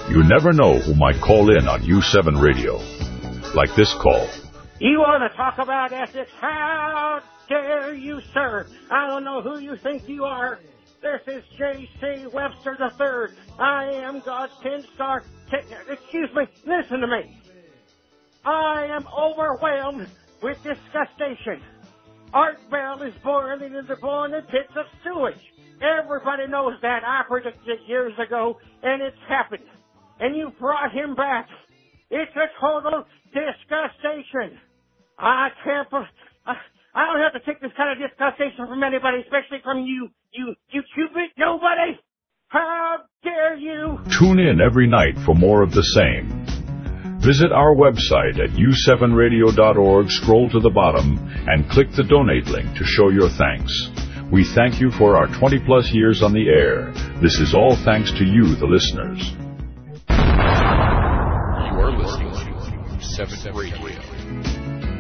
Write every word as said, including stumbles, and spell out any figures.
You never know who might call in on U seven Radio. Like this call. You want to talk about ethics? How dare you, sir? I don't know who you think you are. This is J C Webster the third. I am God's ten-star... T- excuse me, listen to me. I am overwhelmed with disgustation. Art Bell is boiling in the boiling pits of sewage. Everybody knows that. I predicted it years ago, and it's happened. And you brought him back. It's a total disgustation. I can't... I, I don't have to take this kind of disgustation from anybody, especially from you, you, you stupid nobody. How dare you? Tune in every night for more of the same. Visit our website at u seven radio dot org, scroll to the bottom, and click the donate link to show your thanks. We thank you for our twenty plus years on the air. This is all thanks to you, the listeners. You are listening to U seven Radio.